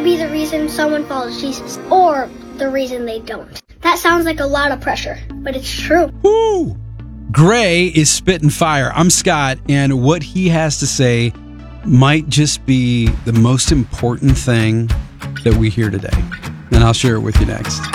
might be the reason someone follows Jesus, or the reason they don't. That sounds like a lot of pressure, but it's true. Woo! Gray is spitting fire. I'm Scott, and what he has to say might just be the most important thing that we hear today. And I'll share it with you next.